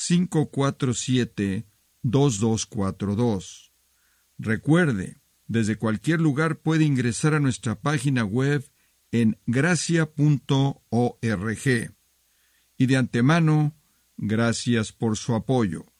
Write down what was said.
800-547-2242. Recuerde, desde cualquier lugar puede ingresar a nuestra página web en gracia.org. Y de antemano, gracias por su apoyo.